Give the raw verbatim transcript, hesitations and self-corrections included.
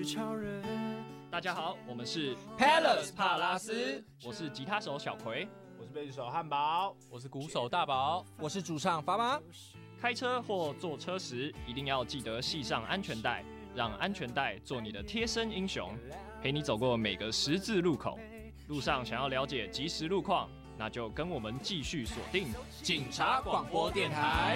是超人。 大家好，我们是 Palace 帕拉斯， 我是吉他手小葵， 我是贝斯手汉堡， 我是鼓手大宝， 我是主唱发妈。 开车或坐车时，一定要记得系上安全带，让安全带做你的贴身英雄，陪你走过每个十字路口。路上想要了解即时路况，那就跟我们继续锁定警察广播电台。